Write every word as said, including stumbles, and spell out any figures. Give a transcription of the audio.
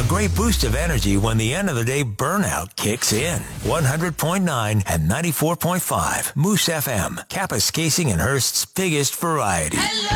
A great boost of energy when the end of the day burnout kicks in. one hundred point nine and ninety-four point five Moose F M, Kapuskasing and Hearst's biggest variety.